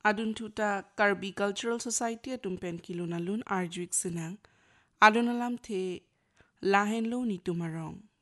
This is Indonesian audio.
Adun tuta Karbi Cultural Society atumpen kilunalun arjuik sinang. Adun alam te lahen lo ni tumarong.